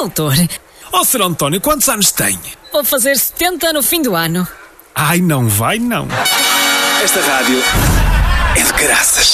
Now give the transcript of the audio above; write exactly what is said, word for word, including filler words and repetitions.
doutor. Ó, senhor António, quantos anos tem? Vou fazer setenta no fim do ano. Ai, não vai não. Esta rádio é de graças.